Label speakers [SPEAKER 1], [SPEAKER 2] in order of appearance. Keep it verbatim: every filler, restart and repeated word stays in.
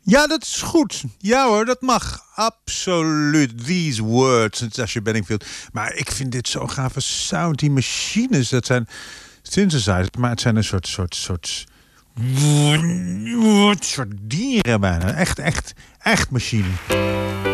[SPEAKER 1] Ja, dat is goed. Ja hoor, dat mag. Absoluut. These words, Sascha Bedingfield. Maar ik vind dit zo'n gave sound. Die machines, dat zijn synthesizers. Maar het zijn een soort, soort, soort... soort dieren bijna. Echt, echt, echt machine.